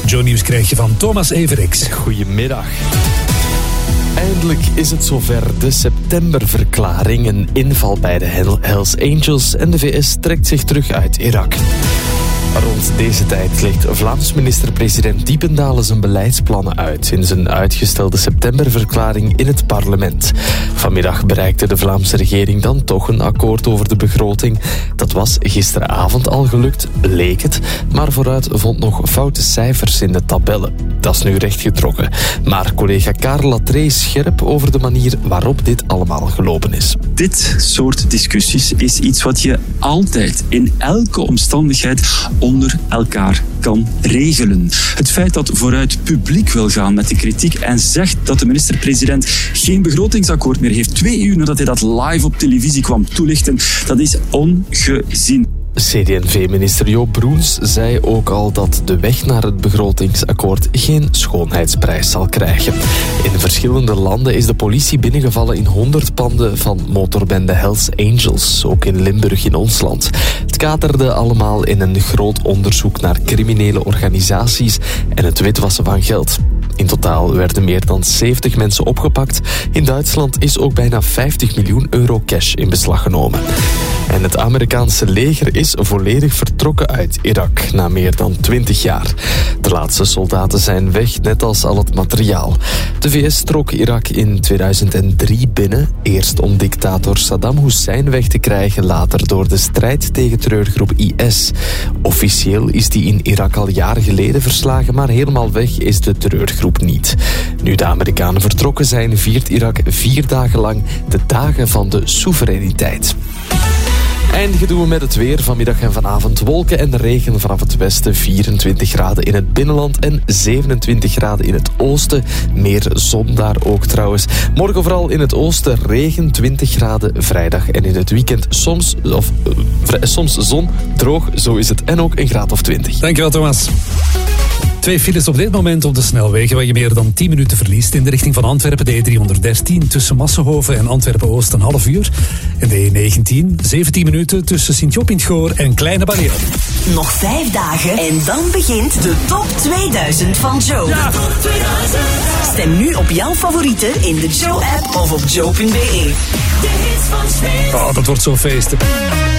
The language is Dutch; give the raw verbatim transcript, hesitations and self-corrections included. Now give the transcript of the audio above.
Joe Nieuws krijg je van Thomas Everix. Goedemiddag. Eindelijk is het zover. De septemberverklaring, een inval bij de Hells Angels en de V S trekt zich terug uit Irak. Rond deze tijd legt Vlaams minister-president Diependalen zijn beleidsplannen uit in zijn uitgestelde septemberverklaring in het parlement. Vanmiddag bereikte de Vlaamse regering dan toch een akkoord over de begroting. Dat was gisteravond al gelukt, leek het, maar vooruit vond nog foute cijfers in de tabellen. Dat is nu rechtgetrokken. Maar collega Karel Latree is scherp over de manier waarop dit allemaal gelopen is. Dit soort discussies is iets wat je altijd in elke omstandigheid onder elkaar kan regelen. Het feit dat Vooruit publiek wil gaan met de kritiek en zegt dat de minister-president geen begrotingsakkoord meer heeft, twee uur nadat hij dat live op televisie kwam toelichten, dat is ongezien. C D en V-minister Joop Broens zei ook al dat de weg naar het begrotingsakkoord geen schoonheidsprijs zal krijgen. In verschillende landen is de politie binnengevallen in honderd panden van motorbende Hells Angels, ook in Limburg in ons land. Het katerde allemaal in een groot onderzoek naar criminele organisaties en het witwassen van geld. In totaal werden meer dan zeventig mensen opgepakt. In Duitsland is ook bijna vijftig miljoen euro cash in beslag genomen. En het Amerikaanse leger is volledig vertrokken uit Irak na meer dan twintig jaar. De laatste soldaten zijn weg, net als al het materiaal. De V S trok Irak in tweeduizend drie binnen. Eerst om dictator Saddam Hussein weg te krijgen, later door de strijd tegen terreurgroep I S. Officieel is die in Irak al jaren geleden verslagen, maar helemaal weg is de terreurgroep niet. Nu de Amerikanen vertrokken zijn, viert Irak vier dagen lang de dagen van de soevereiniteit. Eindigen doen we met het weer. Vanmiddag en vanavond wolken en regen vanaf het westen. vierentwintig graden in het binnenland en zevenentwintig graden in het oosten. Meer zon daar ook trouwens. Morgen vooral in het oosten regen, twintig graden. Vrijdag en in het weekend soms, of, uh, soms zon, droog, zo is het. En ook een graad of twintig. Dankjewel Thomas. Twee files op dit moment op de snelwegen waar je meer dan tien minuten verliest. In de richting van Antwerpen, de E driehonderddertien tussen Massenhoven en Antwerpen-Oost een half uur. En de E negentien, zeventien minuten tussen Sint-Job in 't Goor en Kleine Barrière. Nog vijf dagen en dan begint de top tweeduizend van Joe. Ja. De top tweeduizend. Stem nu op jouw favorieten in de Joe-app of op joe punt be. Oh, dat wordt zo feesten.